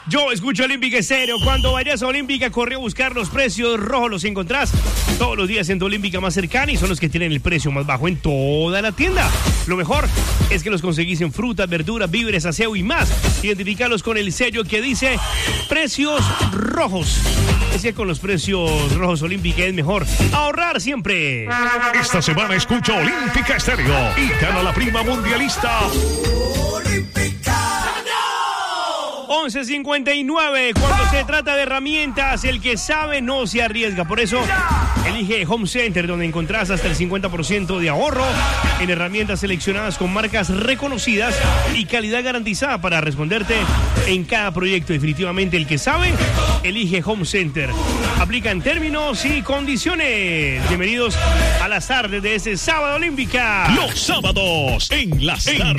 Yo escucho Olímpica Estéreo. Cuando vayas a Olímpica, corre a buscar los precios rojos. Los encontrás todos los días en tu Olímpica más cercana y son los que tienen el precio más bajo en toda la tienda. Lo mejor es que los conseguís en frutas, verduras, víveres, aseo y más. Identifícalos con el sello que dice precios rojos. Es que con los precios rojos Olímpica es mejor ahorrar siempre. Esta semana escucha Olímpica Estéreo y gana la prima mundialista. Olímpica. 11:59. Cuando se trata de herramientas, el que sabe no se arriesga. Por eso, elige Home Center, donde encontrás hasta el 50% de ahorro en herramientas seleccionadas con marcas reconocidas y calidad garantizada para responderte en cada proyecto. Definitivamente, el que sabe, elige Home Center. Aplican términos y condiciones. Bienvenidos a las tardes de este sábado Olímpica. Los sábados en las tardes.